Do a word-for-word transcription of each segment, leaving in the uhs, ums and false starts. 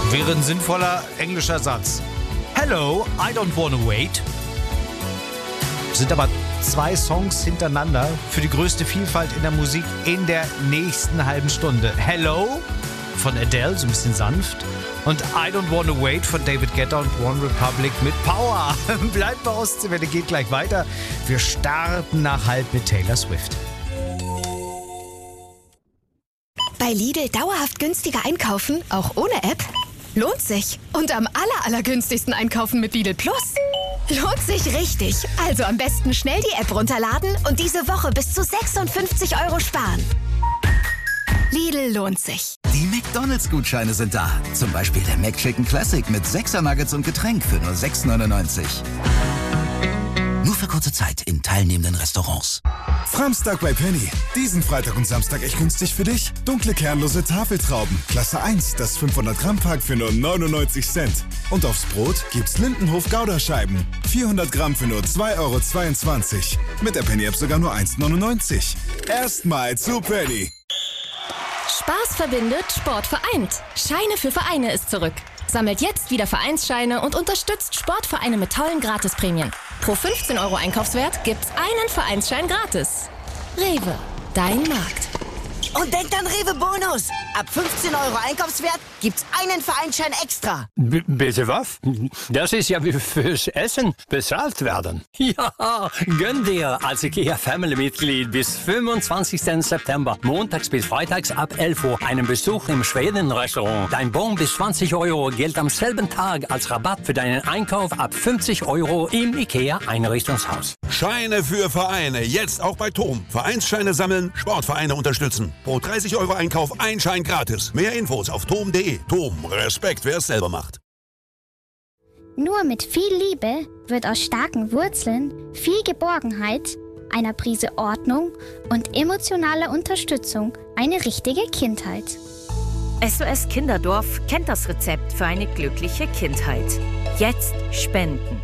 Wäre ein sinnvoller englischer Satz. Hello, I don't wanna wait. Sind aber zwei Songs hintereinander für die größte Vielfalt in der Musik in der nächsten halben Stunde. Hello von Adele, so ein bisschen sanft. Und I Don't Wanna Wait von David Guetta und One Republic mit Power. Bleibt bei Ostseewelle, geht gleich weiter. Wir starten nach halb mit Taylor Swift. Bei Lidl dauerhaft günstiger einkaufen, auch ohne App? Lohnt sich. Und am aller, allergünstigsten einkaufen mit Lidl Plus. Lohnt sich richtig. Also am besten schnell die App runterladen und diese Woche bis zu sechsundfünfzig Euro sparen. Lidl lohnt sich. Die McDonalds-Gutscheine sind da. Zum Beispiel der McChicken Classic mit sechser Nuggets und Getränk für nur sechs neunundneunzig. Nur für kurze Zeit in teilnehmenden Restaurants. Framstag bei Penny. Diesen Freitag und Samstag echt günstig für dich. Dunkle kernlose Tafeltrauben. Klasse eins, das fünfhundert Gramm Pack für nur neunundneunzig Cent. Und aufs Brot gibt's Lindenhof Gouda-Scheiben. vierhundert Gramm für nur zwei Euro zweiundzwanzig. Mit der Penny-App sogar nur eins neunundneunzig. Erstmal zu Penny. Spaß verbindet, Sport vereint. Scheine für Vereine ist zurück. Sammelt jetzt wieder Vereinsscheine und unterstützt Sportvereine mit tollen Gratisprämien. Pro fünfzehn Euro Einkaufswert gibt's einen Vereinsschein gratis. Rewe, dein Markt. Und denkt an Rewe Bonus. Ab fünfzehn Euro Einkaufswert gibt's einen Vereinsschein extra. B- bitte was? Das ist ja wie fürs Essen bezahlt werden. Ja, gönn dir als IKEA Family-Mitglied bis fünfundzwanzigsten September, montags bis freitags ab elf Uhr, einen Besuch im Schweden-Restaurant. Dein Bon bis zwanzig Euro gilt am selben Tag als Rabatt für deinen Einkauf ab fünfzig Euro im IKEA-Einrichtungshaus. Scheine für Vereine, jetzt auch bei Tom. Vereinsscheine sammeln, Sportvereine unterstützen. Pro dreißig Euro Einkauf ein Schein gratis. Mehr Infos auf tom punkt de. Tom, Respekt, wer es selber macht. Nur mit viel Liebe wird aus starken Wurzeln viel Geborgenheit, einer Prise Ordnung und emotionaler Unterstützung eine richtige Kindheit. S O S Kinderdorf kennt das Rezept für eine glückliche Kindheit. Jetzt spenden.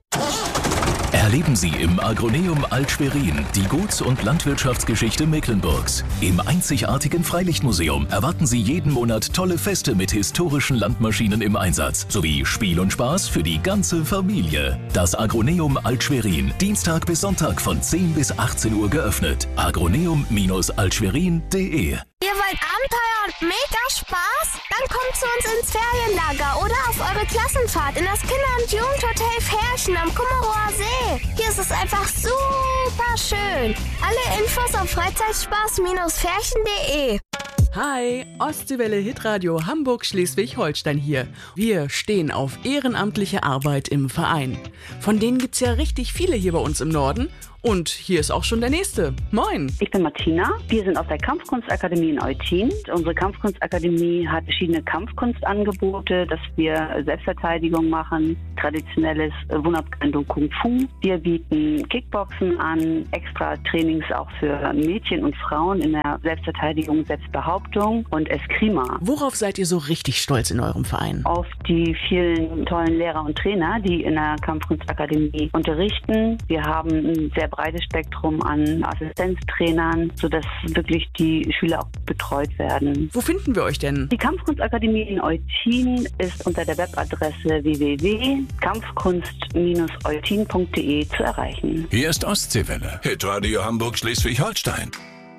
Erleben Sie im Agroneum Alt-Schwerin die Guts- und Landwirtschaftsgeschichte Mecklenburgs. Im einzigartigen Freilichtmuseum erwarten Sie jeden Monat tolle Feste mit historischen Landmaschinen im Einsatz sowie Spiel und Spaß für die ganze Familie. Das Agroneum Alt-Schwerin, Dienstag bis Sonntag von zehn bis achtzehn Uhr geöffnet. agroneum altschwerin punkt de. Ihr wollt Abenteuer und mega Spaß? Dann kommt zu uns ins Ferienlager oder auf eure Klassenfahrt in das Kinder- und Jugendhotel Ferchen am Kummerower See. Hier ist es einfach super schön. Alle Infos auf freizeitspaß ferchen punkt de. Hi, Ostseewelle Hitradio Hamburg-Schleswig-Holstein hier. Wir stehen auf ehrenamtliche Arbeit im Verein. Von denen gibt's ja richtig viele hier bei uns im Norden. Und hier ist auch schon der Nächste. Moin. Ich bin Martina. Wir sind aus der Kampfkunstakademie in Eutin. Unsere Kampfkunstakademie hat verschiedene Kampfkunstangebote, dass wir Selbstverteidigung machen, traditionelles Wunderkendo Kung Fu. Wir bieten Kickboxen an, extra Trainings auch für Mädchen und Frauen in der Selbstverteidigung, Selbstbehauptung und Eskrima. Worauf seid ihr so richtig stolz in eurem Verein? Auf die vielen tollen Lehrer und Trainer, die in der Kampfkunstakademie unterrichten. Wir haben ein sehr breites Spektrum an Assistenztrainern, sodass wirklich die Schüler auch betreut werden. Wo finden wir euch denn? Die Kampfkunstakademie in Eutin ist unter der Webadresse w w w punkt kampfkunst eutin punkt de zu erreichen. Hier ist Ostseewelle, Hitradio Hamburg-Schleswig-Holstein.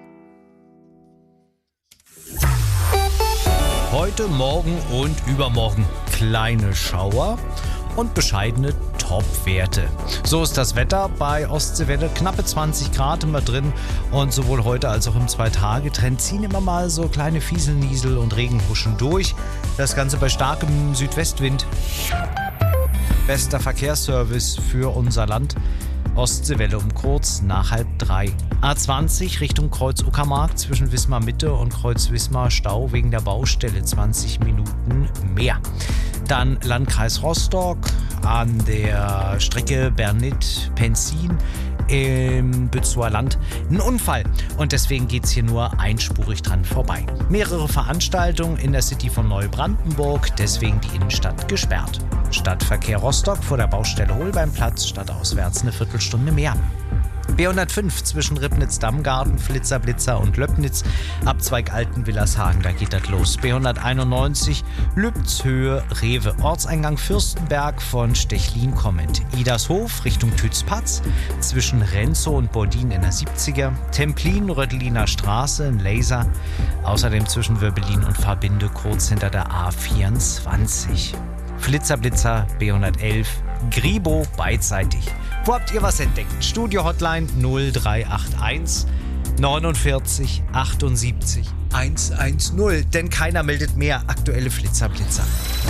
Heute, morgen und übermorgen kleine Schauer und bescheidene Top-Werte. So ist das Wetter bei Ostseewelle. Knappe zwanzig Grad immer drin und sowohl heute als auch im Zwei-Tage-Trend ziehen immer mal so kleine Fieselniesel und Regenhuschen durch. Das Ganze bei starkem Südwestwind. Bester Verkehrsservice für unser Land. Ostseewelle um kurz nach halb drei. A zwanzig Richtung Kreuz Uckermark zwischen Wismar Mitte und Kreuz Wismar Stau wegen der Baustelle zwanzig Minuten mehr. Dann Landkreis Rostock an der Strecke Bernit-Penzin im Bützower Land ein Unfall und deswegen geht es hier nur einspurig dran vorbei. Mehrere Veranstaltungen in der City von Neubrandenburg, deswegen die Innenstadt gesperrt. Stadtverkehr Rostock vor der Baustelle Holbeinplatz, stadtauswärts eine Viertelstunde mehr. B hundertfünf zwischen Ribnitz-Dammgarten, Flitzer-Blitzer und Löbnitz, Abzweig Alten-Willershagen, da geht das los. B hunderteinundneunzig Lübzhöhe, Rewe, Ortseingang Fürstenberg von Stechlin kommend. Idershof Richtung Tützpatz zwischen Renzow und Bordin in der siebziger, Templin, Röttliner Straße, in Laser, außerdem zwischen Wöbbelin und Verbinde kurz hinter der A vierundzwanzig. Flitzer-Blitzer B hundertelf, Gribo beidseitig. Wo habt ihr was entdeckt? Studio-Hotline null drei acht eins neunundvierzig achtundsiebzig hundertzehn, denn keiner meldet mehr aktuelle Flitzer-Blitzer.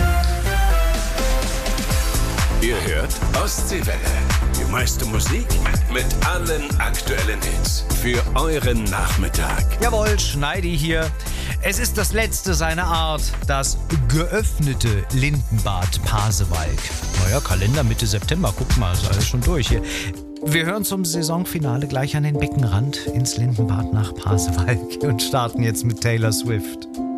Ihr hört Ostseewelle. Die meiste Musik mit allen aktuellen Hits für euren Nachmittag. Jawohl, Schneidi hier. Es ist das letzte seiner Art, das geöffnete Lindenbad Pasewalk. Neuer Kalender Mitte September, guck mal, ist alles schon durch hier. Wir hören zum Saisonfinale gleich an den Beckenrand ins Lindenbad nach Pasewalk und starten jetzt mit Taylor Swift.